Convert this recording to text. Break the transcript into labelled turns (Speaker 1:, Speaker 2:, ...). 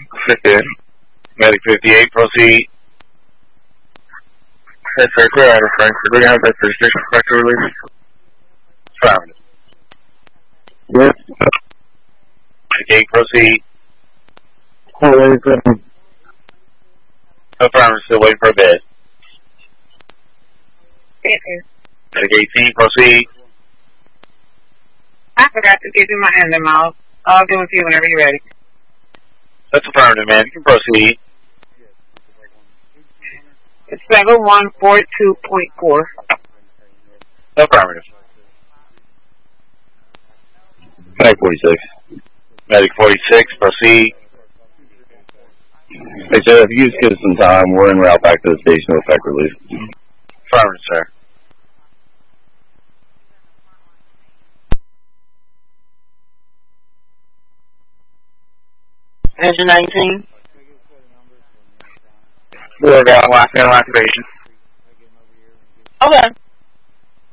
Speaker 1: Assisted. Medic 58, proceed. Yes, sir. Clear out of Frankfurt. Do you have that jurisdiction factor release? Affirmative.
Speaker 2: Yes.
Speaker 1: Medic 8, proceed.
Speaker 2: Affirmative.
Speaker 1: Affirmative. Still waiting for a bed. Medic 18, proceed.
Speaker 3: I forgot to give you my end mouth. I'll do it to you whenever you're ready.
Speaker 1: That's affirmative, man. You can proceed.
Speaker 3: It's 7142.4.
Speaker 1: Affirmative.
Speaker 2: Medic 46.
Speaker 1: Medic 46, proceed.
Speaker 2: Hey, sir, if you just give us some time, we're en route back to the station to effect release.
Speaker 1: Affirmative, sir.
Speaker 3: Engine 19.
Speaker 1: We're down, last final activation.